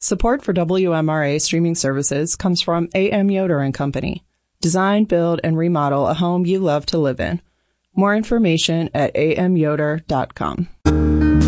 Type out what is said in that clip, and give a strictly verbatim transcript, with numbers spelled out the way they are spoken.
Support for W M R A streaming services comes from A M Yoder and Company. Design, build, and remodel a home you love to live in. More information at a m yoder dot com.